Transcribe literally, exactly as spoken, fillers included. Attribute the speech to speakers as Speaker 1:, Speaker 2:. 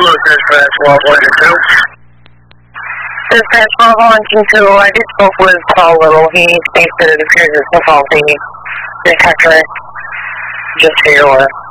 Speaker 1: Dispatch twelve one two.
Speaker 2: Dispatch twelve one two, I just spoke with Paul Little. He states that it appears it's a faulty detector. Just for your order.